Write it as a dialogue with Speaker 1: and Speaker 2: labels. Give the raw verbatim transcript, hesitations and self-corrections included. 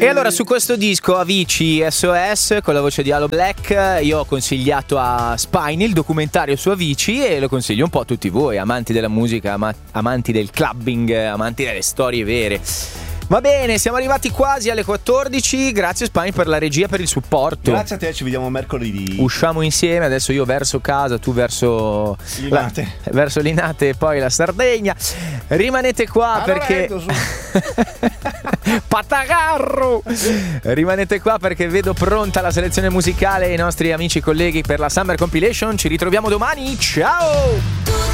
Speaker 1: E allora su questo disco Avicii S O S con la voce di Aloe Blacc io ho consigliato a Spine il documentario su Avicii e lo consiglio un po' a tutti voi, amanti della musica, ama- amanti del clubbing, amanti delle storie vere. Va bene, siamo arrivati quasi alle quattordici. Grazie Spine per la regia, per il supporto.
Speaker 2: Grazie a te, ci vediamo mercoledì.
Speaker 1: Usciamo insieme, adesso io verso casa, tu verso
Speaker 2: Linate,
Speaker 1: la, verso Linate e poi la Sardegna. Rimanete qua
Speaker 2: allora
Speaker 1: perché Patagarro. Rimanete qua perché vedo pronta la selezione musicale e i nostri amici e colleghi per la Summer Compilation. Ci ritroviamo domani. Ciao!